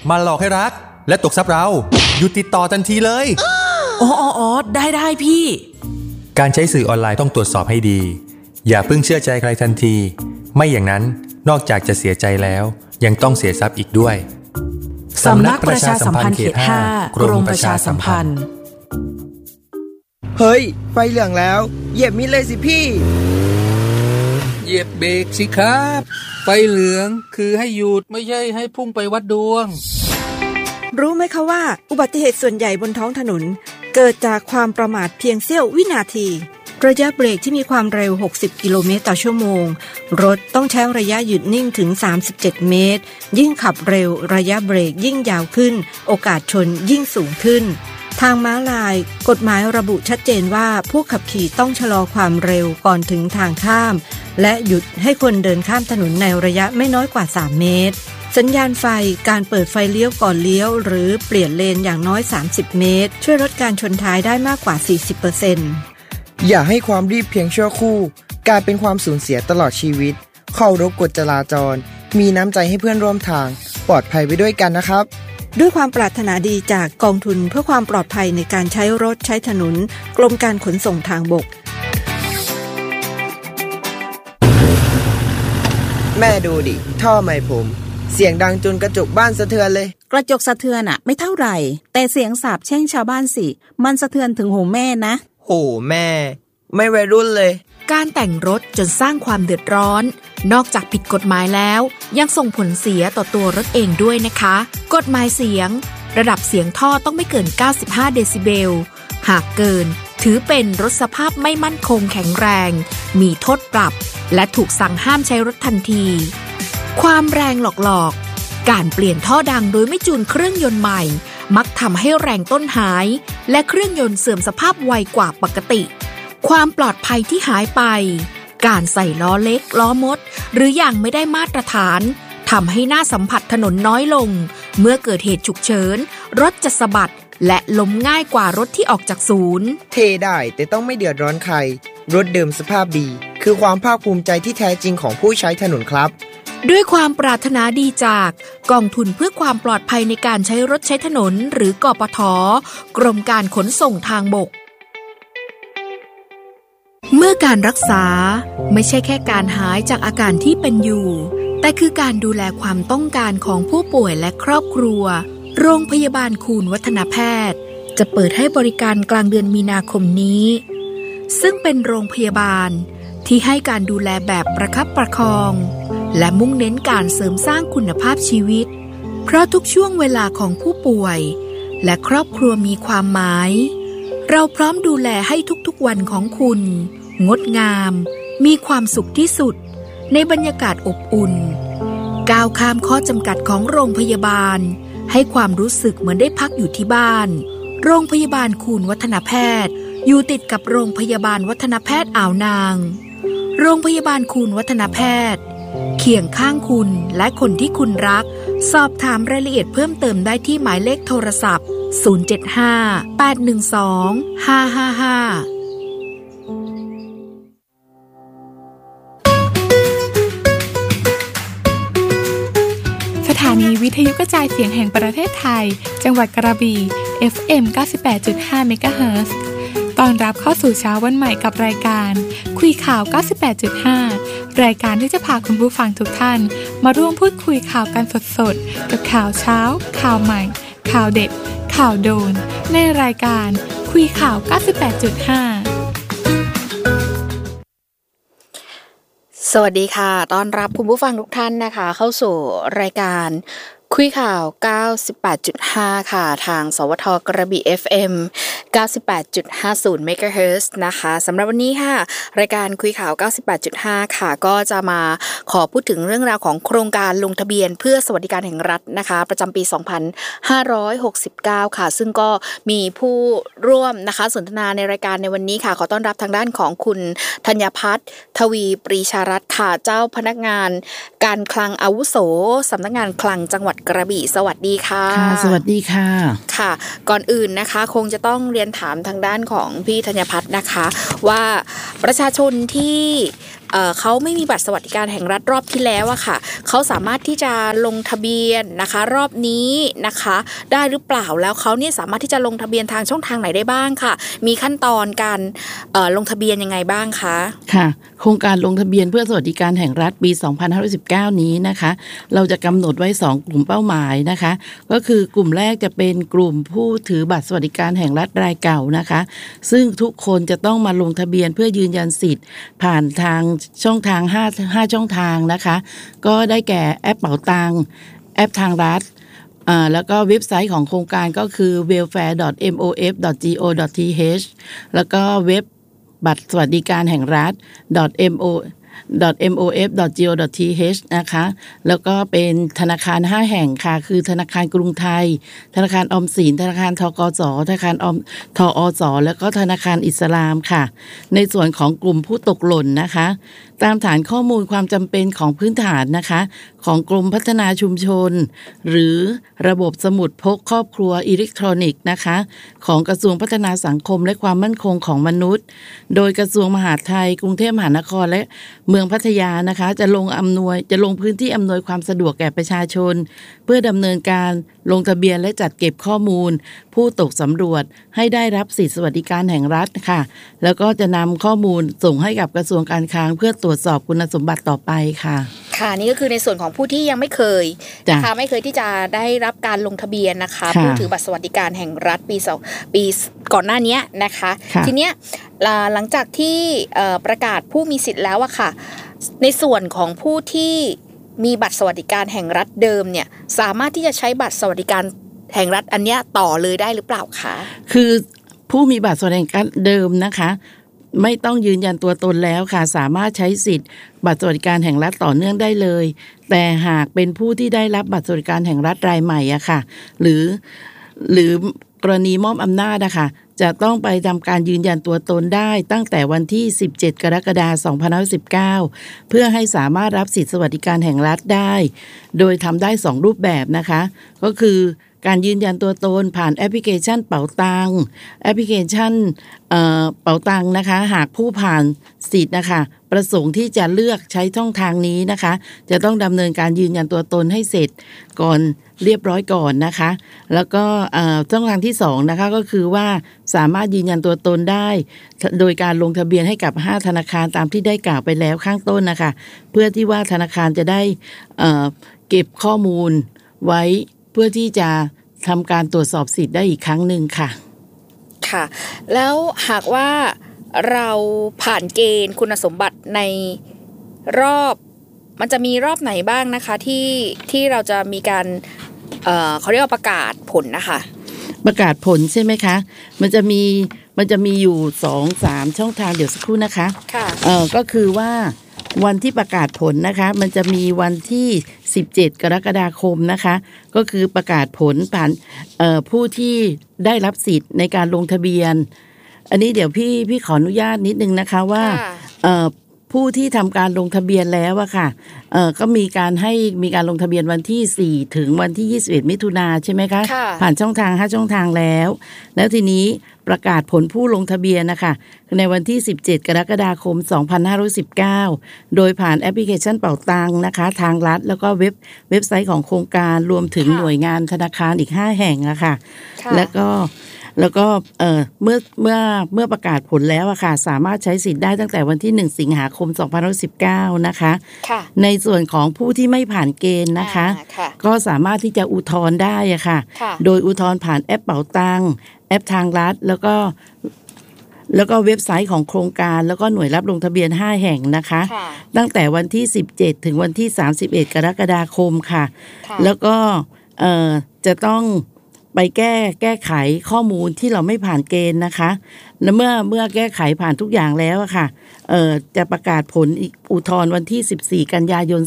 มาหลอกให้รักและตกทรัพย์เราหยุดติดต่อทันทีเลยอ๋อได้พี่การใช้สื่อออนไลน์ต้องตรวจสอบให้ดีอย่าเพิ่งเชื่อใจใครทันทีไม่อย่างนั้นนอกจากจะเสียใจแล้วยังต้องเสียทรัพย์อีกด้วยสำนักประชาสัมพันธ์เขต 5 กรมประชาสัมพันธ์เฮ้ยไฟเหลืองแล้วเหยียบมิดเลยสิพี่เหยียบเบรกสิครับไฟเหลืองคือให้หยุดไม่ใช่ให้พุ่งไปวัดดวงรู้ไหมคะว่าอุบัติเหตุส่วนใหญ่บนท้องถนนเกิดจากความประมาทเพียงเสี้ยววินาทีระยะเบรกที่มีความเร็ว60กิโลเมตรต่อชั่วโมงรถต้องใช้ระยะหยุดนิ่งถึง37เมตรยิ่งขับเร็วระยะเบรกยิ่งยาวขึ้นโอกาสชนยิ่งสูงขึ้นทางม้าลายกฎหมายระบุชัดเจนว่าผู้ขับขี่ต้องชะลอความเร็วก่อนถึงทางข้ามและหยุดให้คนเดินข้ามถนนในระยะไม่น้อยกว่า3เมตรสัญญาณไฟการเปิดไฟเลี้ยวก่อนเลี้ยวหรือเปลี่ยนเลนอย่างน้อย30เมตรช่วยลดการชนท้ายได้มากกว่า 40% อย่าให้ความรีบเพียงชั่วคู่กลายเป็นความสูญเสียตลอดชีวิตเคารพกฎจราจรมีน้ำใจให้เพื่อนร่วมทางปลอดภัยไปด้วยกันนะครับด้วยความปรารถนาดีจากกองทุนเพื่อความปลอดภัยในการใช้รถใช้ถนนกรมการขนส่งทางบกแม่ดูดิท่อไมค์ผมเสียงดังจนกระจกบ้านสะเทือนเลยกระจกสะเทือนอะไม่เท่าไหร่แต่เสียงสาปแช่งชาวบ้านสิมันสะเทือนถึงหูแม่นะโหแม่ไม่วัยรุ่นเลยการแต่งรถจนสร้างความเดือดร้อนนอกจากผิดกฎหมายแล้วยังส่งผลเสียต่อตัวรถเองด้วยนะคะกฎหมายเสียงระดับเสียงท่อต้องไม่เกิน95เดซิเบลหากเกินถือเป็นรถสภาพไม่มั่นคงแข็งแรงมีโทษปรับและถูกสั่งห้ามใช้รถทันทีความแรงหลอกการเปลี่ยนท่อดังโดยไม่จูนเครื่องยนต์ใหม่มักทำให้แรงต้นหายและเครื่องยนต์เสื่อมสภาพไวกว่าปกติความปลอดภัยที่หายไปการใส่ล้อเล็กล้อมดหรืออย่างไม่ได้มาตรฐานทำให้หน้าสัมผัสถนนน้อยลงเมื่อเกิดเหตุฉุกเฉินรถจะสะบัดและล้มง่ายกว่ารถที่ออกจากศูนย์เทได้แต่ต้องไม่เดือดร้อนใครรถเดิมสภาพดีคือความภาคภูมิใจที่แท้จริงของผู้ใช้ถนนครับด้วยความปรารถนาดีจากกองทุนเพื่อความปลอดภัยในการใช้รถใช้ถนนหรือกปท.กรมการขนส่งทางบกเมื่อการรักษาไม่ใช่แค่การหายจากอาการที่เป็นอยู่แต่คือการดูแลความต้องการของผู้ป่วยและครอบครัวโรงพยาบาลคูณวัฒนแพทย์จะเปิดให้บริการกลางเดือนมีนาคมนี้ซึ่งเป็นโรงพยาบาลที่ให้การดูแลแบบประคับประคองและมุ่งเน้นการเสริมสร้างคุณภาพชีวิตเพราะทุกช่วงเวลาของผู้ป่วยและครอบครัวมีความหมายเราพร้อมดูแลให้ทุกๆวันของคุณงดงามมีความสุขที่สุดในบรรยากาศอบอุ่นก้าวข้ามข้อจำกัดของโรงพยาบาลให้ความรู้สึกเหมือนได้พักอยู่ที่บ้านโรงพยาบาลคูณวัฒนแพทย์อยู่ติดกับโรงพยาบาลวัฒนแพทย์อ่าวนางโรงพยาบาลคูณวัฒนแพทย์เคียงข้างคุณและคนที่คุณรักสอบถามรายละเอียดเพิ่มเติมได้ที่หมายเลขโทรศัพท์075-812-555 สถานีวิทยุกระจายเสียงแห่งประเทศไทยจังหวัดกระบี่ FM 98.5 เมกะเฮิรตซ์ตอนรับเข้าสู่เช้าวันใหม่กับรายการคุยข่าว 98.5 รายการที่จะพาคุณผู้ฟังทุกท่านมาร่วมพูดคุยข่าวกันสดๆกับข่าวเช้าข่าวใหม่ข่าวเด็ดข่าวโดนในรายการคุยข่าว 98.5 สวัสดีค่ะต้อนรับคุณผู้ฟังทุกท่านนะคะเข้าสู่รายการคุยข่าว 98.5 ค่ะทางสวทกระบี่ FM 98.50 เมกะเฮิรตซ์นะคะสำหรับวันนี้ค่ะรายการคุยข่าว 98.5 ค่ะก็จะมาขอพูดถึงเรื่องราวของโครงการลงทะเบียนเพื่อสวัสดิการแห่งรัฐนะคะประจำปี 2569 ค่ะซึ่งก็มีผู้ร่วมนะคะสนทนาในรายการในวันนี้ค่ะขอต้อนรับทางด้านของคุณธัญพัฒน์ทวีปรีชารัตน์ค่ะเจ้าพนักงานการคลังอาวุโสสำนักงานคลังจังหวัดกระบี่สวัสดีค่ะสวัสดีค่ะค่ะก่อนอื่นนะคะคงจะต้องเรียนถามทางด้านของพี่ธัญพัฒน์นะคะว่าประชาชนที่เขาไม่มีบัตรสวัสดิการแห่งรัฐรอบที่แล้วอะค่ะเขาสามารถที่จะลงทะเบียนนะคะรอบนี้นะคะได้หรือเปล่าแล้วเขาเนี่ยสามารถที่จะลงทะเบียนทางช่องทางไหนได้บ้างค่ะมีขั้นตอนการลงทะเบียนยังไงบ้างคะค่ะโครงการลงทะเบียนเพื่อสวัสดิการแห่งรัฐปี2519นี้นะคะเราจะกำหนดไว้2กลุ่มเป้าหมายนะคะก็คือกลุ่มแรกจะเป็นกลุ่มผู้ถือบัตรสวัสดิการแห่งรัฐรายเก่านะคะซึ่งทุกคนจะต้องมาลงทะเบียนเพื่อยืนยันสิทธิ์ผ่านทางช่องทาง5ช่องทางนะคะก็ได้แก่แอปเป๋าตังแอปทางรัฐแล้วก็เว็บไซต์ของโครงการก็คือ welfare.mof.go.th แล้วก็เว็บบัตรสวัสดิการแห่งรัฐ .mof.go.th นะคะแล้วก็เป็นธนาคาร5แห่งค่ะคือธนาคารกรุงไทยธนาคารออมสินธนาคารธกสธนาคารทอสแล้วก็ธนาคารอิสลามค่ะในส่วนของกลุ่มผู้ตกหล่นนะคะตามฐานข้อมูลความจำเป็นของพื้นฐานนะคะของกรมพัฒนาชุมชนหรือระบบสมุดพกครอบครัวอิเล็กทรอนิกส์นะคะของกระทรวงพัฒนาสังคมและความมั่นคงของมนุษย์โดยกระทรวงมหาดไทยกรุงเทพมหานครและเมืองพัทยานะคะจะลงพื้นที่อำนวยความสะดวกแก่ประชาชนเพื่อดำเนินการลงทะเบียนและจัดเก็บข้อมูลผู้ตกสำรวจให้ได้รับสิทธิสวัสดิการแห่งรัฐค่ะแล้วก็จะนำข้อมูลส่งให้กับกระทรวงการคลังเพื่อตรวจสอบคุณสมบัติต่อไปค่ะค่ะนี่ก็คือในส่วนของผู้ที่ยังไม่เคยนะคะไม่เคยที่จะได้รับการลงทะเบียนนะคะผู้ถือบัตรสวัสดิการแห่งรัฐปีก่อนหน้านี้นะคะทีเนี้ยหลังจากที่ประกาศผู้มีสิทธิ์แล้วอะค่ะในส่วนของผู้ที่มีบัตรสวัสดิการแห่งรัฐเดิมเนี่ยสามารถที่จะใช้บัตรสวัสดิการแห่งรัฐอันเนี้ยต่อเลยได้หรือเปล่าคะคือผู้มีบัตรสวัสดิการเดิมนะคะไม่ต้องยืนยันตัวตนแล้วค่ะสามารถใช้สิทธิ์บัตรสวัสดิการแห่งรัฐต่อเนื่องได้เลยแต่หากเป็นผู้ที่ได้รับบัตรสวัสดิการแห่งรัฐรายใหม่อะค่ะหรือกรณีมอบอำนาจนะคะจะต้องไปทำการยืนยันตัวตนได้ตั้งแต่วันที่17กรกฎาคม2519เพื่อให้สามารถรับสิทธิสวัสดิการแห่งรัฐได้โดยทำได้2รูปแบบนะคะก็คือการยืนยันตัวตนผ่านแอปพลิเคชันเป๋าตังแอปพลิเคชันเป๋าตังนะคะหากผู้ผ่านสิทธิ์นะคะประสงค์ที่จะเลือกใช้ช่องทางนี้นะคะจะต้องดำเนินการยืนยันตัวตนให้เสร็จก่อนเรียบร้อยก่อนนะคะแล้วก็ช่องทางที่2นะคะก็คือว่าสามารถยืนยันตัวตนได้โดยการลงทะเบียนให้กับ5ธนาคารตามที่ได้กล่าวไปแล้วข้างต้นนะคะเพื่อที่ว่าธนาคารจะได้เก็บข้อมูลไว้เพื่อที่จะทำการตรวจสอบสิทธิ์ได้อีกครั้งหนึ่งค่ะค่ะแล้วหากว่าเราผ่านเกณฑ์คุณสมบัติในรอบมันจะมีรอบไหนบ้างนะคะที่เราจะมีการเขาเรียกว่าประกาศผลนะคะประกาศผลใช่ไหมคะมันจะมีอยู่ 2-3 ช่องทางเดี๋ยวสักครู่นะคะค่ะก็คือว่าวันที่ประกาศผลนะคะมันจะมีวันที่17กรกฎาคมนะคะก็คือประกาศผลผ่านผู้ที่ได้รับสิทธิ์ในการลงทะเบียนอันนี้เดี๋ยวพี่ขออนุญาตนิดนึงนะคะว่าผู้ที่ทำการลงทะเบียนแล้วอะค่ะก็มีการลงทะเบียนวันที่4ถึงวันที่21มิถุนายนใช่ไหมคะผ่านช่องทาง5ช่องทางแล้วทีนี้ประกาศผลผู้ลงทะเบียนนะคะในวันที่17กรกฎาคม2519โดยผ่านแอปพลิเคชันเป๋าตังนะคะทางรัฐแล้วก็เว็บไซต์ของโครงการรวมถึงหน่วยงานธนาคารอีก5แห่งอะค่ะแล้วก็เมื่อประกาศผลแล้วอะค่ะสามารถใช้สิทธิ์ได้ตั้งแต่วันที่1สิงหาคม2519นะคะในส่วนของผู้ที่ไม่ผ่านเกณฑ์นะคะก็สามารถที่จะอุทธรณ์ได้อะค่ะโดยอุทธรณ์ผ่านแอปเป๋าตังแอปทางรัฐแล้วก็เว็บไซต์ของโครงการแล้วก็หน่วยรับลงทะเบียน5แห่งนะคะตั้งแต่วันที่17ถึงวันที่31กรกฎาคมค่ะแล้วก็จะต้องไปแก้ไขข้อมูลที่เราไม่ผ่านเกณฑ์นะคะและเมื่อแก้ไขผ่านทุกอย่างแล้วอะค่ะจะประกาศผลอุทธรณ์วันที่14กันยายน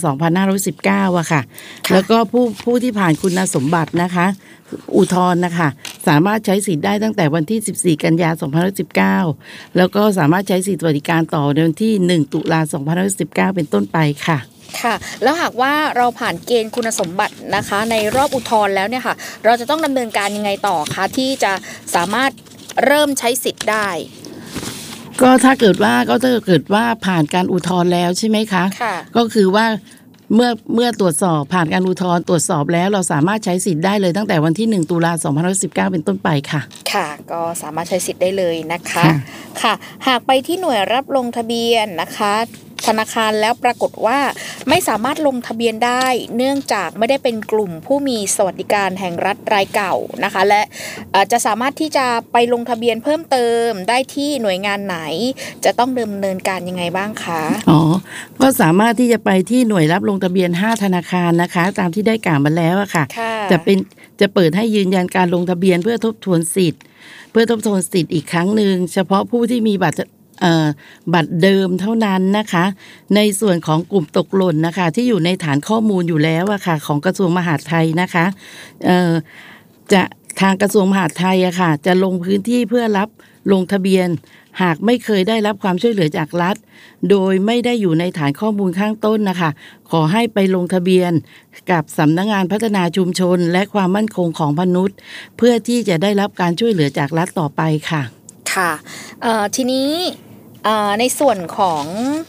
2519อะค่ะแล้วก็ผู้ที่ผ่านคุณสมบัตินะคะอุทธรณ์นะคะสามารถใช้สิทธิ์ได้ตั้งแต่วันที่14กันยายน2519แล้วก็สามารถใช้สิทธิสวัสดิการต่อในวันที่1ตุลาคม2519เป็นต้นไปค่ะค่ะแล้วหากว่าเราผ่านเกณฑ์คุณสมบัตินะคะในรอบอุทธรณ์แล้วเนี่ยค่ะเราจะต้องดำเนินการยังไงต่อคะที่จะสามารถเริ่มใช้สิทธิ์ได้ก็ถ้าเกิดว่าผ่านการอุทธรณ์แล้วใช่ไหมคะก็คือว่าเมื่อตรวจสอบผ่านการอุทธรณ์ตรวจสอบแล้วเราสามารถใช้สิทธิ์ได้เลยตั้งแต่วันที่1 ตุลาคม 2519เป็นต้นไปค่ะค่ะก็สามารถใช้สิทธิ์ได้เลยนะคะค่ะหากไปที่หน่วยรับลงทะเบียนนะคะธนาคารแล้วปรากฏว่าไม่สามารถลงทะเบียนได้เนื่องจากไม่ได้เป็นกลุ่มผู้มีสวัสดิการแห่งรัฐรายเก่านะคะและจะสามารถที่จะไปลงทะเบียนเพิ่มเติมได้ที่หน่วยงานไหนจะต้องดำเนินการยังไงบ้างคะก็สามารถที่จะไปที่หน่วยรับลงทะเบียน5ธนาคารนะคะตามที่ได้กล่าวมาแล้วอะค่ะจะเปิดให้ยืนยันการลงทะเบียนเพื่อทบทวนสิทธิ์อีกครั้งนึงเฉพาะผู้ที่มีบัตรเดิมเท่านั้นนะคะในส่วนของกลุ่มตกหล่นนะคะที่อยู่ในฐานข้อมูลอยู่แล้วอะค่ะของกระทรวงมหาดไทยนะคะจะทางกระทรวงมหาดไทยอะค่ะจะลงพื้นที่เพื่อรับลงทะเบียนหากไม่เคยได้รับความช่วยเหลือจากรัฐโดยไม่ได้อยู่ในฐานข้อมูลข้างต้นนะคะขอให้ไปลงทะเบียนกับสำนักงานพัฒนาชุมชนและความมั่นคงของมนุษย์เพื่อที่จะได้รับการช่วยเหลือจากรัฐต่อไปค่ะค่ะทีนี้ในส่วนของ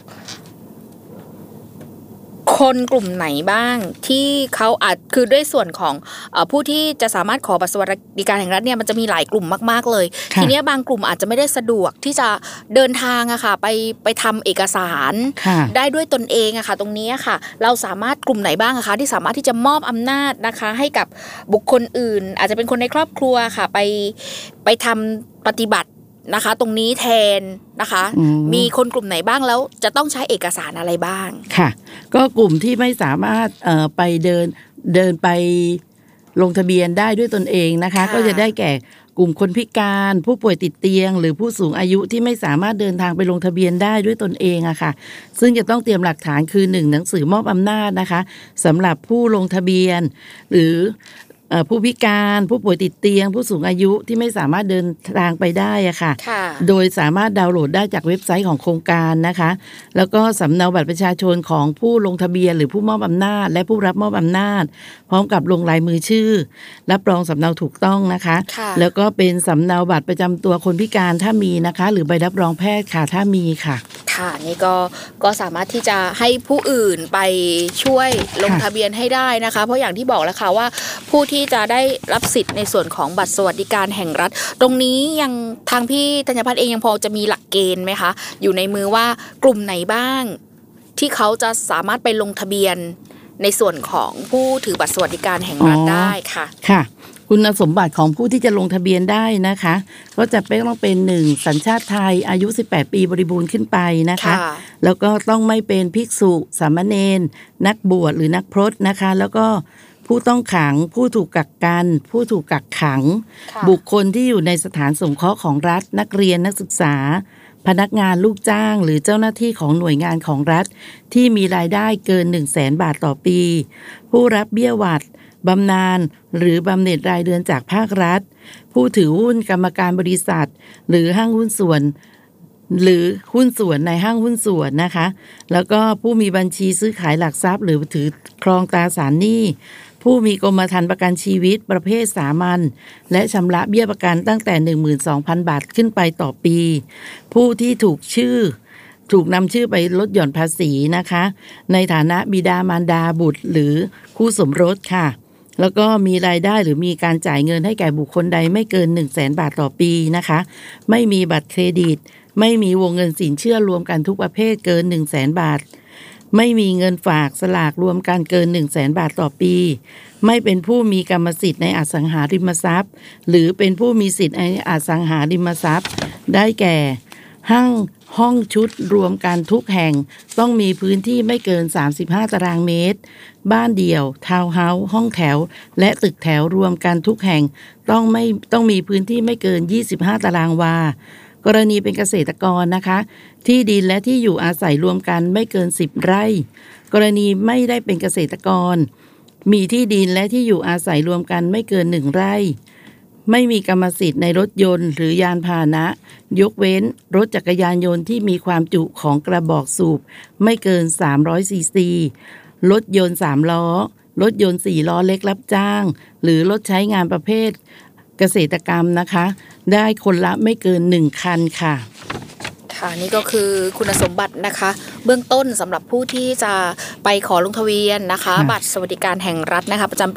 คนกลุ่มไหนบ้างที่เขาอาจคือด้วยส่วนของผู้ที่จะสามารถขอบัตรสวัสดิการแห่งรัฐเนี่ยมันจะมีหลายกลุ่มมากๆเลยทีนี้บางกลุ่มอาจจะไม่ได้สะดวกที่จะเดินทางอะค่ะไปทำเอกสารได้ด้วยตนเองอะค่ะตรงนี้ค่ะเราสามารถกลุ่มไหนบ้างอะคะที่สามารถที่จะมอบอำนาจนะคะให้กับบุคคลอื่นอาจจะเป็นคนในครอบครัวค่ะไปทำปฏิบัตินะคะตรงนี้แทนนะคะมีคนกลุ่มไหนบ้างแล้วจะต้องใช้เอกสารอะไรบ้างค่ะก็กลุ่มที่ไม่สามารถไปเดินไปลงทะเบียนได้ด้วยตนเองนะคะก็จะได้แก่กลุ่มคนพิการผู้ป่วยติดเตียงหรือผู้สูงอายุที่ไม่สามารถเดินทางไปลงทะเบียนได้ด้วยตนเองอะค่ะซึ่งจะต้องเตรียมหลักฐานคือ1หนังสือมอบอำนาจนะคะสำหรับผู้ลงทะเบียนหรือผู้พิการผู้ป่วยติดเตียงผู้สูงอายุที่ไม่สามารถเดินทางไปได้อะค่ะโดยสามารถดาวน์โหลดได้จากเว็บไซต์ของโครงการนะคะแล้วก็สำเนาบัตรประชาชนของผู้ลงทะเบียนหรือผู้มอบอำนาจและผู้รับมอบอำนาจพร้อมกับลงลายมือชื่อรับรองสำเนาถูกต้องนะคะแล้วก็เป็นสำเนาบัตรประจำตัวคนพิการถ้ามีนะคะหรือใบรับรองแพทย์ค่ะถ้ามีค่ะค่ะนี่ก็สามารถที่จะให้ผู้อื่นไปช่วยลงทะเบียนให้ได้นะคะเพราะอย่างที่บอกแล้วค่ะว่าผู้ที่จะได้รับสิทธิ์ในส่วนของบัตรสวัสดิการแห่งรัฐตรงนี้ยังทางพี่ธัญพัฒน์เองยังพอจะมีหลักเกณฑ์ไหมคะอยู่ในมือว่ากลุ่มไหนบ้างที่เขาจะสามารถไปลงทะเบียนในส่วนของผู้ถือบัตรสวัสดิการแห่งรัฐได้ค่ะค่ะคุณสมบัติของผู้ที่จะลงทะเบียนได้นะคะก็จะต้องเป็น1สัญชาติไทยอายุ18ปีบริบูรณ์ขึ้นไปนะคะแล้วก็ต้องไม่เป็นภิกษุสามเณรนักบวชหรือนักพรตนะคะแล้วก็ผู้ต้องขังผู้ถูกกักกันผู้ถูกกักขังบุคคลที่อยู่ในสถานสงเคราะห์ของรัฐนักเรียนนักศึกษาพนักงานลูกจ้างหรือเจ้าหน้าที่ของหน่วยงานของรัฐที่มีรายได้เกิน 100,000 บาทต่อปีผู้รับเบี้ยหวัดบำนาญหรือบำเหน็จรายเดือนจากภาครัฐผู้ถือหุ้นกรรมการบริษัทหรือห้างหุ้นส่วนหรือหุ้นส่วนในห้างหุ้นส่วนนะคะแล้วก็ผู้มีบัญชีซื้อขายหลักทรัพย์หรือถือครองตราสารหนี้ผู้มีกรมธรรม์ประกันชีวิตประเภทสามัญและชำระเบี้ยประกันตั้งแต่ 12,000 บาทขึ้นไปต่อปีผู้ที่ถูกนำชื่อไปลดหย่อนภาษีนะคะในฐานะบิดามารดาบุตรหรือคู่สมรสค่ะแล้วก็มีรายได้หรือมีการจ่ายเงินให้แก่บุคคลใดไม่เกิน 100,000 บาทต่อปีนะคะไม่มีบัตรเครดิตไม่มีวงเงินสินเชื่อรวมกันทุกประเภทเกิน 100,000 บาทไม่มีเงินฝากสลากรวมกันเกิน 100,000 บาทต่อปีไม่เป็นผู้มีกรรมสิทธิ์ในอสังหาริมทรัพย์หรือเป็นผู้มีสิทธิ์ในอสังหาริมทรัพย์ได้แก่ห้องชุดรวมกันทุกแห่งต้องมีพื้นที่ไม่เกิน35ตารางเมตรบ้านเดี่ยวทาวน์เฮาส์ห้องแถวและตึกแถวรวมกันทุกแห่งต้องมีพื้นที่ไม่เกิน25ตารางวากรณีเป็นเกษตรกรนะคะที่ดินและที่อยู่อาศัยรวมกันไม่เกิน10ไร่กรณีไม่ได้เป็นเกษตรกรมีที่ดินและที่อยู่อาศัยรวมกันไม่เกิน1ไร่ไม่มีกรรมสิทธิ์ในรถยนต์หรือยานพาหนะยกเว้นรถจักรยานยนต์ที่มีความจุของกระบอกสูบไม่เกิน300ซีซีรถยนต์3ล้อรถยนต์4ล้อเล็กรับจ้างหรือรถใช้งานประเภทเกษตรกรรมนะคะได้คนละไม่เกิน1คันค่ะคค่ะนี่ก็คือคุณสมบัตินะคะเบื้องต้นสำหรับผู้ที่จะไปขอลงทะเบียนนะคะบัตรสวัสดิการแห่งรัฐนะคะประจำปี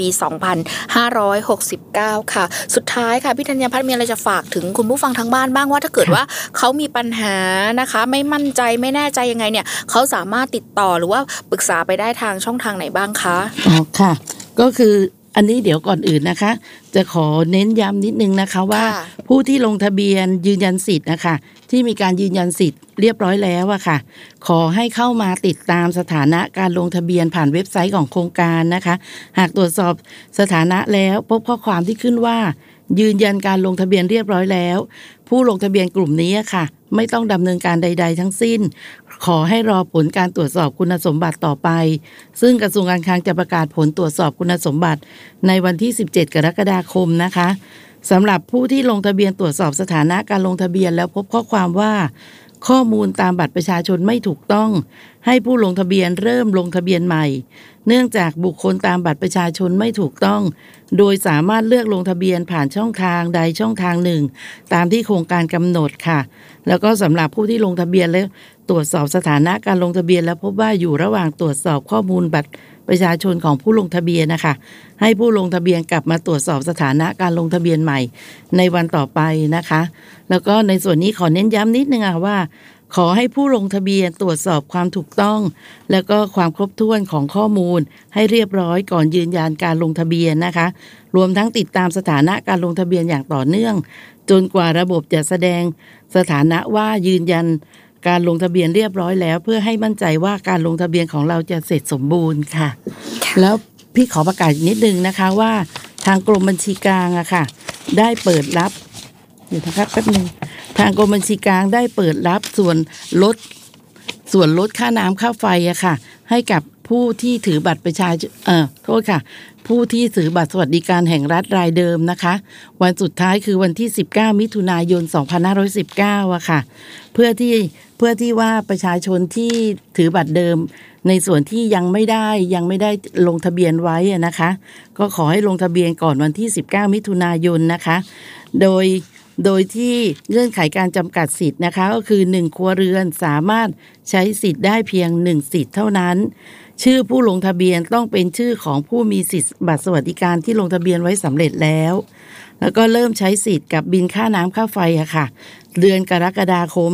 2569 ค่ะสุดท้ายค่ะพี่ธัญพัฒน์มีอะไรจะฝากถึงคุณผู้ฟังทางบ้านบ้างว่าถ้าเกิดว่าเขามีปัญหานะคะไม่มั่นใจไม่แน่ใจยังไงเนี่ยเขาสามารถติดต่อหรือว่าปรึกษาไปได้ทางช่องทางไหนบ้างคะอ๋อค่ะก็คืออันนี้เดี๋ยวก่อนอื่นนะคะจะขอเน้นย้ำนิดนึงนะคะว่าผู้ที่ลงทะเบียนยืนยันสิทธิ์นะคะที่มีการยืนยันสิทธิ์เรียบร้อยแล้วอะค่ะขอให้เข้ามาติดตามสถานะการลงทะเบียนผ่านเว็บไซต์ของโครงการนะคะหากตรวจสอบสถานะแล้วพบข้อความที่ขึ้นว่ายืนยันการลงทะเบียนเรียบร้อยแล้วผู้ลงทะเบียนกลุ่มนี้ค่ะไม่ต้องดำเนินการใดๆทั้งสิ้นขอให้รอผลการตรวจสอบคุณสมบัติต่อไปซึ่งกระทรวงการคลังจะประกาศผลตรวจสอบคุณสมบัติในวันที่17กรกฎาคมนะคะสำหรับผู้ที่ลงทะเบียนตรวจสอบสถานะการลงทะเบียนแล้วพบข้อความว่าข้อมูลตามบัตรประชาชนไม่ถูกต้องให้ผู้ลงทะเบียนเริ่มลงทะเบียนใหม่เนื่องจากบุคคลตามบัตรประชาชนไม่ถูกต้องโดยสามารถเลือกลงทะเบียนผ่านช่องทางใดช่องทางหนึ่งตามที่โครงการกำหนดค่ะแล้วก็สำหรับผู้ที่ลงทะเบียนและตรวจสอบสถานะการลงทะเบียนแล้วพบว่าอยู่ระหว่างตรวจสอบข้อมูลบัตรประชาชนของผู้ลงทะเบียนนะคะให้ผู้ลงทะเบียนกลับมาตรวจสอบสถานะการลงทะเบียนใหม่ในวันต่อไปนะคะแล้วก็ในส่วนนี้ขอเน้นย้ำนิดนึงว่าขอให้ผู้ลงทะเบียนตรวจสอบความถูกต้องแล้วก็ความครบถ้วนของข้อมูลให้เรียบร้อยก่อนยืนยันการลงทะเบียนนะคะรวมทั้งติดตามสถานะการลงทะเบียนอย่างต่อเนื่องจนกว่าระบบจะแสดงสถานะว่ายืนยันการลงทะเบียนเรียบร้อยแล้วเพื่อให้มั่นใจว่าการลงทะเบียนของเราจะเสร็จสมบูรณ์ค่ะแล้วพี่ขอประกาศนิดนึงนะคะว่าทางกรมบัญชีกลางอะค่ะได้เปิดรับเดี๋ยวนะครับแป๊บนึงทางกรมบัญชีกลางได้เปิดรับส่วนลดค่าน้ำค่าไฟอะค่ะให้กับผู้ที่ถือบัตรประชาชนโทษค่ะผู้ที่ถือบัตรสวัสดิการแห่งรัฐรายเดิมนะคะวันสุดท้ายคือวันที่19มิถุนายน2519อะค่ะเพื่อที่ว่าประชาชนที่ถือบัตรเดิมในส่วนที่ยังไม่ได้ลงทะเบียนไว้นะคะก็ขอให้ลงทะเบียนก่อนวันที่19มิถุนายนนะคะโดยที่เงื่อนไขการจำกัดสิทธิ์นะคะก็คือ1ครัวเรือนสามารถใช้สิทธิ์ได้เพียง1สิทธิ์เท่านั้นชื่อผู้ลงทะเบียนต้องเป็นชื่อของผู้มีสิทธิ์บัตรสวัสดิการที่ลงทะเบียนไว้สำเร็จแล้วก็เริ่มใช้สิทธิ์กับบินค่าน้ำค่าไฟค่ะเดือนกรกฎาคม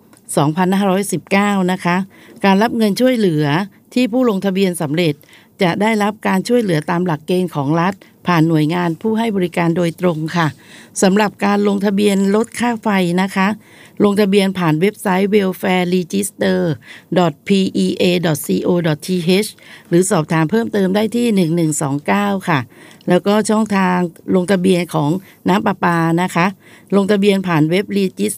2519นะคะการรับเงินช่วยเหลือที่ผู้ลงทะเบียนสำเร็จจะได้รับการช่วยเหลือตามหลักเกณฑ์ของรัฐผ่านหน่วยงานผู้ให้บริการโดยตรงค่ะสำหรับการลงทะเบียนลดค่าไฟนะคะลงทะเบียนผ่านเว็บไซต์ welfareregister.pea.co.th หรือสอบถามเพิ่มเติมได้ที่1129ค่ะแล้วก็ช่องทางลงทะเบียนของน้ำประปานะคะลงทะเบียนผ่านเว็บ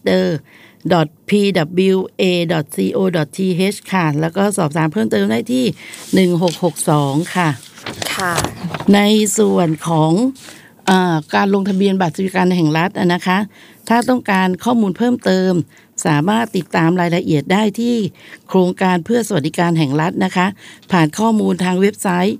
register.pwa.co.th ค่ะแล้วก็สอบถามเพิ่มเติมได้ที่1662ค่ะในส่วนของการลงทะเบียนบัตรสวัสดิการแห่งรัฐนะคะถ้าต้องการข้อมูลเพิ่มเติมสามารถติดตามรายละเอียดได้ที่โครงการเพื่อสวัสดิการแห่งรัฐนะคะผ่านข้อมูลทางเว็บไซต์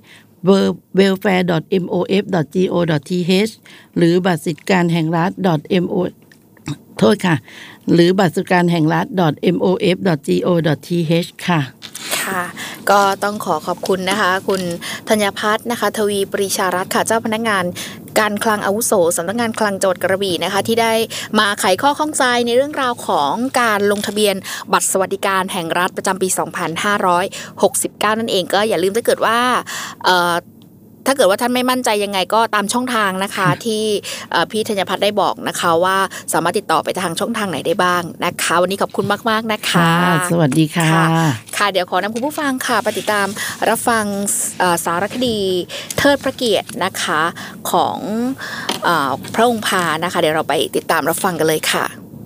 welfare.mof.go.th หรือบัตรสวัสดิการแห่งรัฐ โทษค่ะหรือบัตรสวัสดิการแห่งรัฐ mof.go.th ค่ะก็ต้องขอบคุณนะคะคุณธัญพัฒน์นะคะทวีปรีชารัตน์ค่ะเจ้าพนักงานการคลังอาวุโสสำนักงานคลังจังหวัดกระบี่นะคะที่ได้มาไขข้อข้องใจในเรื่องราวของการลงทะเบียนบัตรสวัสดิการแห่งรัฐประจำปี 2569 นั่นเองก็อย่าลืมถ้าเกิดว่าท่านไม่มั่นใจยังไงก็ตามช่องทางนะคะที่พี่ธัญพัฒน์ได้บอกนะคะว่าสามารถติดต่อไปทางช่องทางไหนได้บ้างนะคะวันนี้ขอบคุณมากๆนะคะสวัสดีค่ะค่ะเดี๋ยวขอนำคุณผู้ฟังค่ะไปติดตามรับฟังสารคดีเทิดพระเกียรตินะคะของพระองค์พานะคะเดี๋ยวเราไปติดตามรับฟังกันเลยค่ะ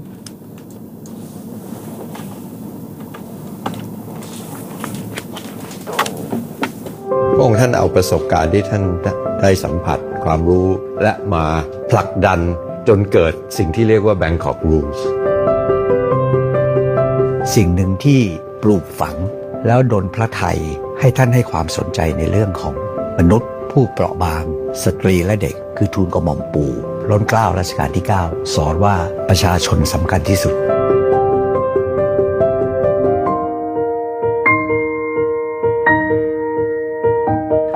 พระองค์ท่านเอาประสบการณ์ที่ท่านได้สัมผัสความรู้และมาผลักดันจนเกิดสิ่งที่เรียกว่า Bangkok Rules สิ่งหนึ่งที่ปลูกฝังแล้วดลพระทัยให้ท่านให้ความสนใจในเรื่องของมนุษย์ผู้เปราะบางสตรีและเด็กคือทูลกระหม่อมปู่ล้นเกล้ารัชกาลที่ 9สอนว่าประชาชนสำคัญที่สุด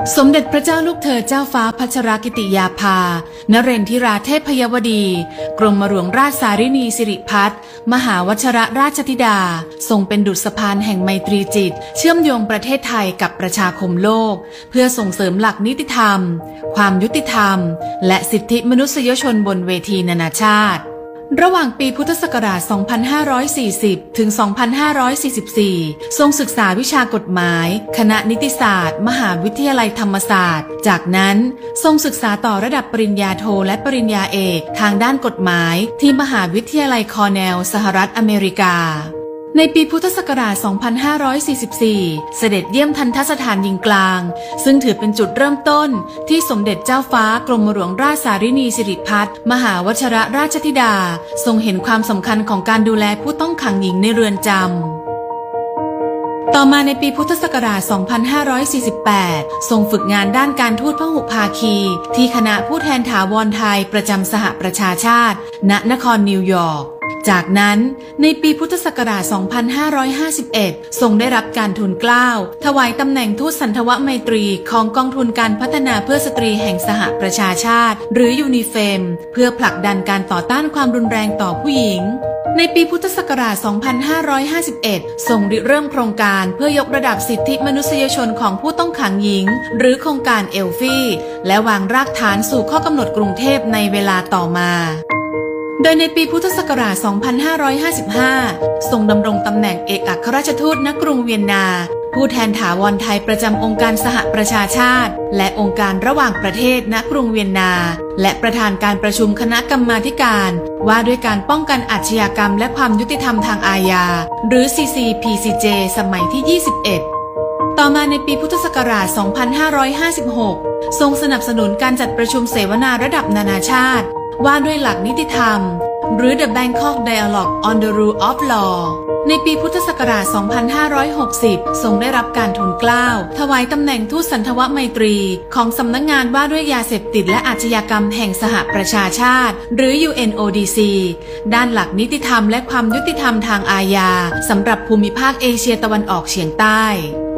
สมเด็จพระเจ้าลูกเธอเจ้าฟ้าพัชรกิติยาภานเรนทิราเทพยวดีกรมหลวงราชสารินีสิริพัฒน์มหาวชรราชธิดาทรงเป็นดุจสะพานแห่งไมตรีจิตเชื่อมโยงประเทศไทยกับประชาคมโลกเพื่อส่งเสริมหลักนิติธรรมความยุติธรรมและสิทธิมนุษยชนบนเวทีนานาชาติระหว่างปีพุทธศักราช 2540 ถึง 2544 ทรงศึกษาวิชากฎหมายคณะนิติศาสตร์มหาวิทยาลัยธรรมศาสตร์จากนั้นทรงศึกษาต่อระดับปริญญาโทและปริญญาเอกทางด้านกฎหมายที่มหาวิทยาลัยคอร์เนลสหรัฐอเมริกาในปีพุทธศักราช 2544 เสด็จเยี่ยมทัณฑสถานหญิงกลางซึ่งถือเป็นจุดเริ่มต้นที่สมเด็จเจ้าฟ้ากรมหลวงราชสารินีสิริพัฒน์มหาวชรราชธิดาทรงเห็นความสำคัญของการดูแลผู้ต้องขังหญิงในเรือนจำต่อมาในปีพุทธศักราช 2548 ทรงฝึกงานด้านการทูตพหุภาคีที่คณะผู้แทนถาวรไทยประจำสหประชาชาติณนครนิวยอร์กจากนั้นในปีพุทธศักราช 2551 ทรงได้รับการทูลเกล้าถวายตำแหน่งทูตสันทวไมตรีของกองทุนการพัฒนาเพื่อสตรีแห่งสหประชาชาติหรือยูนิเฟมเพื่อผลักดันการต่อต้านความรุนแรงต่อผู้หญิงในปีพุทธศักราช 2551 ทรงริเริ่มโครงการเพื่อยกระดับสิทธิมนุษยชนของผู้ต้องขังหญิงหรือโครงการเอลฟี่และวางรากฐานสู่ข้อกำหนดกรุงเทพในเวลาต่อมาโดยในปีพุทธศักราช 2555 ทรงดำรงตำแหน่งเอกอัครราชทูตณกรุงเวียนนาผู้แทนถาวรไทยประจำองค์การสหประชาชาติและองค์การระหว่างประเทศณกรุงเวียนนาและประธานการประชุมคณะกรรมาธิการว่าด้วยการป้องกันอาชญากรรมและความยุติธรรมทางอาญาหรือ CCPCJ สมัยที่ 21 ต่อมาในปีพุทธศักราช 2556 ทรงสนับสนุนการจัดประชุมเสวนาระดับนานาชาติว่าด้วยหลักนิติธรรมหรือ The Bangkok Dialogue on the Rule of Law ในปีพุทธศักราช 2560 ทรงได้รับการทูลเกล้าถวายตำแหน่งทูตสันทวไมตรีของสำนักงานว่าด้วยยาเสพติดและอาชญากรรมแห่งสหประชาชาติหรือ UNODC ด้านหลักนิติธรรมและความยุติธรรมทางอาญาสำหรับภูมิภาคเอเชียตะวันออกเฉียงใต้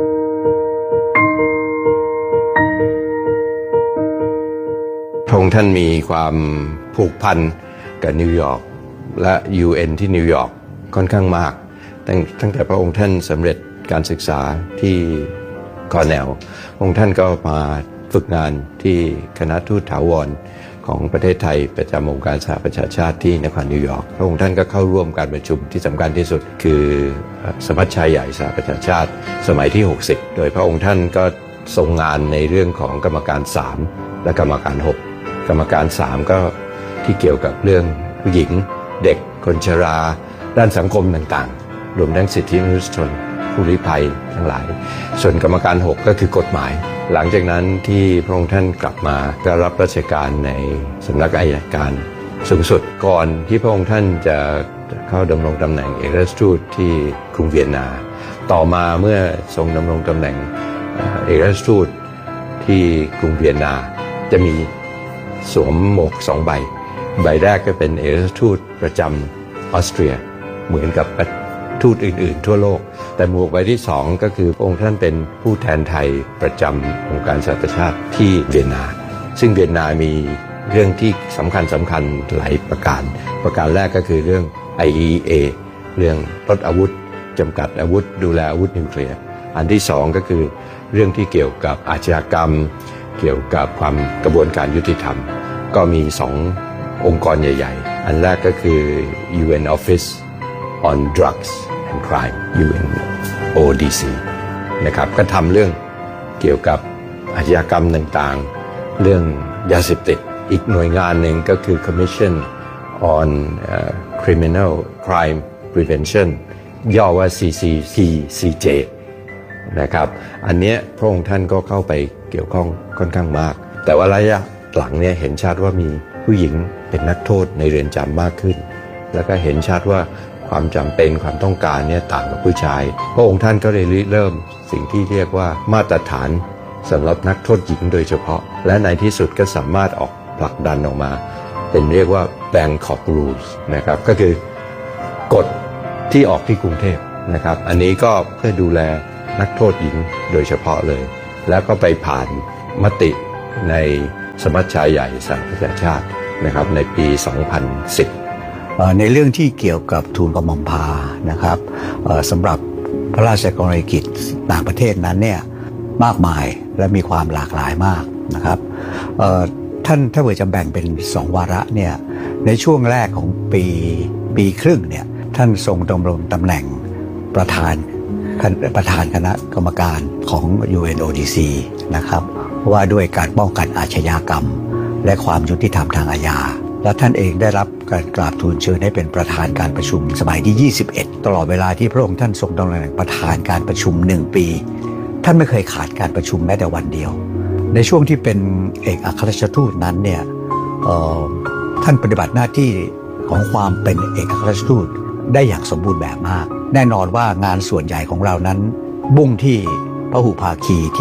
พระองค์ท่านมีความผูกพันกับนิวยอร์กและ UN ที่นิวยอร์กค่อนข้างมากตั้งแต่พระองค์ท่านสำเร็จการศึกษาที่คอร์เนลพระองค์ท่านก็มาฝึกงานที่คณะทูตถาวรของประเทศไทยประจำองค์การสหประชาชาติที่นครนิวยอร์กพระองค์ท่านก็เข้าร่วมการประชุมที่สำคัญที่สุดคือสมัชชาใหญ่สหประชาชาติสมัยที่ 60 โดยพระองค์ท่านก็ทรงงานในเรื่องของกรรมการ3และกรรมการ6กรรมการ3ก็ที่เกี่ยวกับเรื่องผู้หญิงเด็กคนชราด้านสังคมต่างๆรวมทั้งสิทธิมนุษยชนผู้ลี้ภัยทั้งหลายส่วนกรรมการ6ก็คือกฎหมายหลังจากนั้นที่พระองค์ท่านกลับมาก็รับราชการในสำนักอัยการสูงสุดก่อนที่พระองค์ท่านจะเข้าดำรงตำแหน่งเอกอัครราชทูตที่กรุงเวียนนาต่อมาเมื่อทรงดำรงตำแหน่งเอกอัครราชทูตที่กรุงเวียนนาจะมีสวมหมวก2ใบแรกก็เป็นเอกอัครราชทูตประจำออสเตรียเหมือนกับทูตอื่นๆทั่วโลกแต่หมวกใบที่2ก็คือพระองค์ท่านเป็นผู้แทนไทยประจำองค์การสหประชาชาติที่เวียนนาซึ่งเวียนนามีเรื่องที่สำคัญหลายประการแรกก็คือเรื่อง IAEA เรื่องลดอาวุธจำกัดอาวุธดูแลอาวุธนิวเคลียร์อันที่2ก็คือเรื่องที่เกี่ยวกับอาชญากรรมเกี่ยวกับความกระบวนการยุติธรรมก็มี2องค์กรใหญ่ๆอันแรกก็คือ UN Office on Drugs and Crime UNODC นะครับก็ทำเรื่องเกี่ยวกับอาชญากรรมต่างๆเรื่องยาเสพติดอีกหน่วยงานหนึ่งก็คือ Commission on Criminal Crime Prevention ย่อว่า CCPCJ นะครับอันนี้พระองค์ท่านก็เข้าไปเกี่ยวข้องค่อนข้างมากแต่ว่าระยะหลังเนี่ยเห็นชัดว่ามีผู้หญิงเป็นนักโทษในเรือนจำมากขึ้นแล้วก็เห็นชัดว่าความจำเป็นความต้องการเนี่ยต่างกับผู้ชายพระองค์ท่านก็เลยเริ่มสิ่งที่เรียกว่ามาตรฐานสำหรับนักโทษหญิงโดยเฉพาะและในที่สุดก็สามารถออกผลักดันออกมาเป็นเรียกว่า Bangkok Rules นะครับก็คือกฎที่ออกที่กรุงเทพนะครับอันนี้ก็เพื่อดูแลนักโทษหญิงโดยเฉพาะเลยแล้วก็ไปผ่านมติในสมัชชาใหญ่สหประชาชาตินะครับในปี 2010 ในเรื่องที่เกี่ยวกับทูลกระหม่อมพานะครับสำหรับพระราชกรณียกิจต่างประเทศนั้นเนี่ยมากมายและมีความหลากหลายมากนะครับท่านถ้าเกิดจะแบ่งเป็น2วาระเนี่ยในช่วงแรกของปีครึ่งเนี่ยท่านทรงดำรงตำแหน่งประธานคณะกรรมการของ UNODC นะครับว่าด้วยการป้องกันอาชญากรรมและความยุติธรรมทางอาญาและท่านเองได้รับการกราบทูลเชิญให้เป็นประธานการประชุมสมัยที่21ตลอดเวลาที่พระองค์ท่านทรงดำรงตำแหน่งประธานการประชุม1ปีท่านไม่เคยขาดการประชุมแม้แต่วันเดียวในช่วงที่เป็นเอกอัครราชทูตนั้นเนี่ยท่านปฏิบัติหน้าที่ของความเป็นเอกอัครราชทูตได้อย่างสมบูรณ์แบบมากแน่นอนว่างานส่วนใหญ่ของเรานั้นมุ่งที่พหุภาคีที่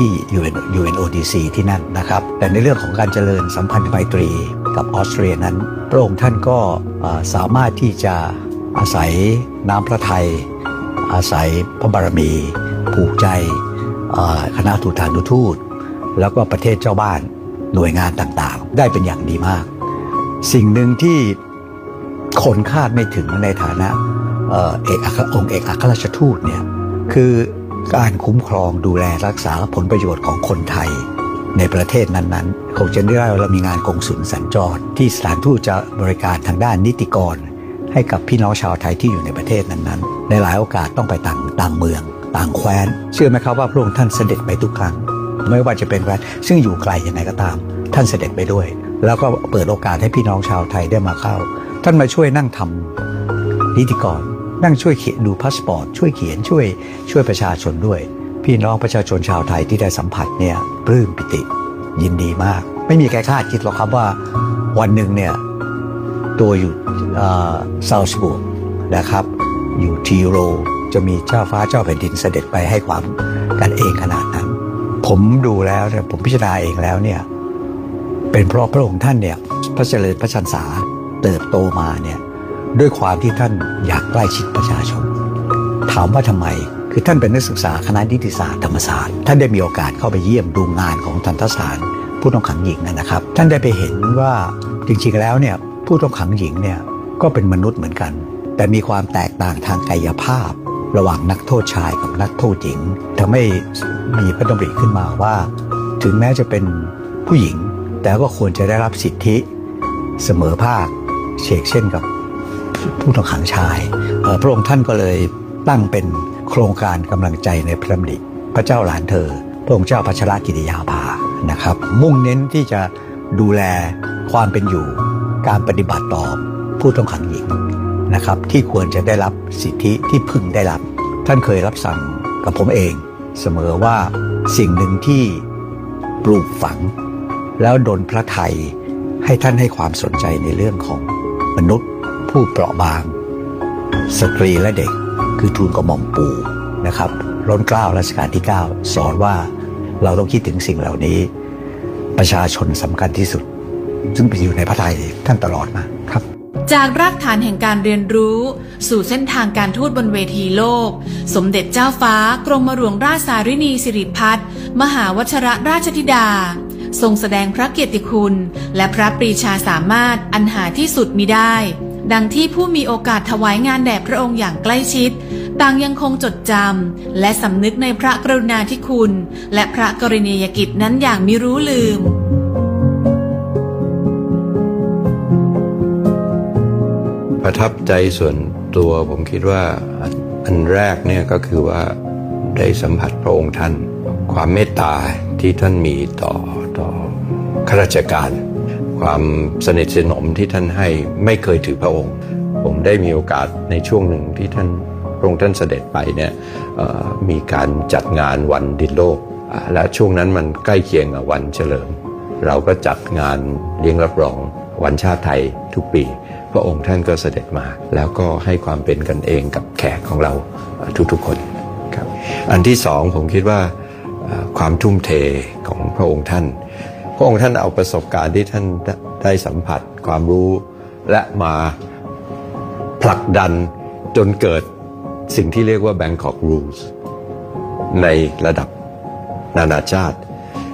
UNODC ที่นั่นนะครับแต่ในเรื่องของการเจริญสัมพันธไมตรีกับออสเตรียนั้นพระองค์ท่านก็สามารถที่จะอาศัยน้ำพระทัยอาศัยพระบารมีผูกใจคณะทูตานุทูตแล้วก็ประเทศเจ้าบ้านหน่วยงานต่างๆได้เป็นอย่างดีมากสิ่งหนึ่งที่คนคาดไม่ถึงในฐานะองค์เอกอัครราชทูตเนี่ยคือการคุ้มครองดูแลรักษาผลประโยชน์ของคนไทยในประเทศนั้นๆคงจะได้เรามีงานกงสุลสัญจรที่สถานทูตจะบริการทางด้านนิติกรให้กับพี่น้องชาวไทยที่อยู่ในประเทศนั้นๆในหลายโอกาสต้องไปต่างเมืองต่างแคว้นเชื่อไหมครับว่าพระองค์ท่านเสด็จไปทุกครั้งไม่ว่าจะเป็นแคว้นซึ่งอยู่ไกลยังไงก็ตามท่านเสด็จไปด้วยแล้วก็เปิดโอกาสให้พี่น้องชาวไทยได้มาเข้าท่านมาช่วยนั่งทำนิติกรนั่งช่วยเขียนดูพาสปอร์ตช่วยเขียนช่วยประชาชนด้วยพี่น้องประชาชนชาวไทยที่ได้สัมผัสเนี่ยปลื้มปิติยินดีมากไม่มีใครคาดคิดหรอกครับว่าวันหนึ่งเนี่ยตัวอยู่ซาวส์บุร์กนะครับอยู่ทีโรจะมีเจ้าฟ้าเจ้าแผ่นดินเสด็จไปให้ความกันเองขนาดนั้นผมดูแล้วเนี่ยผมพิจารณาเองแล้วเนี่ยเป็นเพราะพระองค์ท่านเนี่ยพระเจริญพระชรรษาเติบโตมาเนี่ยด้วยความที่ท่านอยากใกล้ชิดประชาชนถามว่าทำไมคือท่านเป็นนักศึกษาคณะนิติศาสตร์ธรรมศาสตร์ท่านได้มีโอกาสเข้าไปเยี่ยมดูงานของทันตสถานผู้ต้องขังหญิงนะครับท่านได้ไปเห็นว่าจริงๆแล้วเนี่ยผู้ต้องขังหญิงเนี่ยก็เป็นมนุษย์เหมือนกันแต่มีความแตกต่างทางกายภาพระหว่างนักโทษชายกับนักโทษหญิงทำให้มีพระดำริขึ้นมาว่าถึงแม้จะเป็นผู้หญิงแต่ก็ควรจะได้รับสิทธิเสมอภาคเช่นกับผู้ต้องขังชายพระองค์ท่านก็เลยตั้งเป็นโครงการกำลังใจในพระดำริพระเจ้าหลานเธอพระองค์เจ้าพัชรกิติยาภานะครับมุ่งเน้นที่จะดูแลความเป็นอยู่การปฏิบัติต่อผู้ต้องขังหญิงนะครับที่ควรจะได้รับสิทธิที่พึงได้รับท่านเคยรับสั่งกับผมเองเสมอว่าสิ่งหนึ่งที่ปลูกฝังแล้วดลพระทัยให้ท่านให้ความสนใจในเรื่องของมนุษย์ผู้เปราะบางสตรีและเด็กคือทูลกระหม่อมปู่นะครับล้นเกล้ารัชกาลที่9สอนว่าเราต้องคิดถึงสิ่งเหล่านี้ประชาชนสำคัญที่สุดซึ่งไปอยู่ในพระทัยท่านตลอดมาครับจากรากฐานแห่งการเรียนรู้สู่เส้นทางการทูตบนเวทีโลกสมเด็จเจ้าฟ้ากรมหลวงราชสารินีสิริพัฒน์มหาวชิรราชธิดาทรงแสดงพระเกียรติคุณและพระปรีชาสามารถอันหาที่สุดมิได้ดังที่ผู้มีโอกาสถวายงานแด่พระองค์อย่างใกล้ชิดต่างยังคงจดจำและสำนึกในพระกรุณาธิคุณและพระกรณียกิจนั้นอย่างมิรู้ลืมประทับใจส่วนตัวผมคิดว่าอันแรกเนี่ยก็คือว่าได้สัมผัสพระองค์ท่านความเมตตาที่ท่านมีต่อข้าราชการความสนิทสนมที่ท่านให้ไม่เคยถือพระองค์ผมได้มีโอกาสในช่วงหนึ่งที่พระองค์ท่านเสด็จไปเนี่ยมีการจัดงานวันดินโลกและช่วงนั้นมันใกล้เคียงกับวันเฉลิมเราก็จัดงานเลี้ยงรับรองวันชาติไทยทุกปีพระองค์ท่านก็เสด็จมาแล้วก็ให้ความเป็นกันเองกับแขกของเราทุกๆคนครับอันที่สองผมคิดว่าความทุ่มเทของพระองค์ท่านเอาประสบการณ์ที่ท่านได้สัมผัสความรู้และมาผลักดันจนเกิดสิ่งที่เรียกว่า Bangkok Rules ในระดับนานาชาติ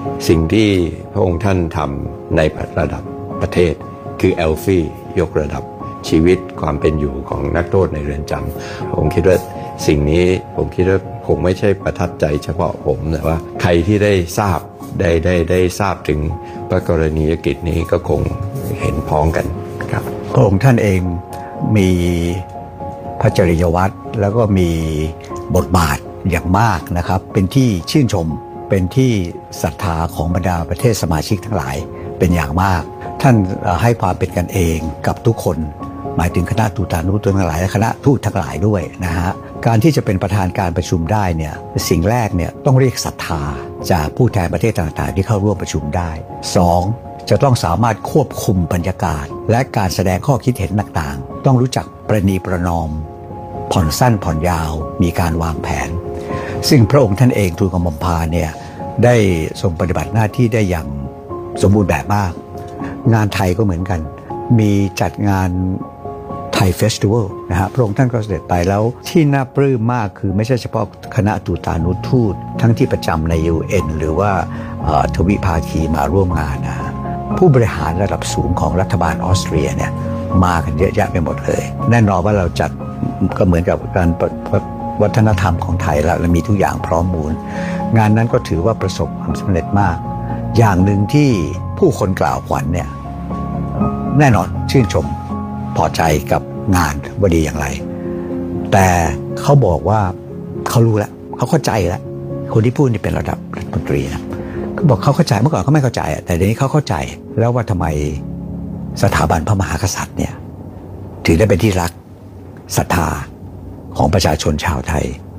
สิ่งที่พระองค์ท่านทำในระดับประเทศคือเอลฟี่ยกระดับชีวิตความเป็นอยู่ของนักโทษในเรือนจำผมคิดว่าสิ่งนี้ผมคิดว่าคงไม่ใช่ประทับใจเฉพาะผมแต่ว่าใครที่ได้ทราบได้ทราบถึงพระกรณียกิจนี้ก็คงเห็นพ้องกันครับพระองค์ท่านเองมีพระจริยวัตรแล้วก็มีบทบาทอย่างมากนะครับเป็นที่ชื่นชมเป็นที่ศรัทธาของบรรดาประเทศสมาชิกทั้งหลายเป็นอย่างมากท่านให้ความเป็นกันเองกับทุกคนหมายถึงคณะทูตานุทูตทั้งหลายและคณะทูตทั้งหลายด้วยนะฮะการที่จะเป็นประธานการประชุมได้เนี่ยสิ่งแรกเนี่ยต้องเรียกศรัทธาจากผู้แทนประเทศต่างๆที่เข้าร่วมประชุมได้2จะต้องสามารถควบคุมบรรยากาศและการแสดงข้อคิดเห็นต่างๆต้องรู้จักประนีประนอมผ่อนสั้นผ่อนยาวมีการวางแผนซึ่งพระองค์ท่านเองทูลกระหม่อมพาเนี่ยได้ทรงปฏิบัติหน้าที่ได้อย่างสมบูรณ์แบบมากงานไทยก็เหมือนกันมีจัดงานไทยเฟสติวัลนะฮะพระองค์ท่านก็เสด็จไปแล้วที่น่าปลื้มมากคือไม่ใช่เฉพาะคณะทูตานุทูตทั้งที่ประจำใน UN หรือว่าทวิภาคีมาร่วมงานนะผู้บริหารระดับสูงของรัฐบาลออสเตรียเนี่ยมากันเยอะแยะไปหมดเลยแน่นอนว่าเราจัดก็เหมือนกับการวัฒนธรรมของไทยแล้วมีทุกอย่างพร้อมมูลงานนั้นก็ถือว่าประสบความสำเร็จมากอย่างหนึ่งที่ผู้คนกล่าวขวัญเนี่ยแน่นอนชื่นชมพอใจกับงานว่าดีอย่างไรแต่เขาบอกว่าเขารู้แล้วเขาเข้าใจแล้วคนที่พูดนี่เป็นระดับรัฐมนตรีนะเขาบอกเขาเข้าใจเมื่อก่อนเขาไม่เข้าใจแต่เดี๋ยวนี้เขาเข้าใจแล้วว่าทำไมสถาบันพระมหากษัตริย์เนี่ยถึงได้เป็นที่รักศรัทธาของประชาชนชาวไทย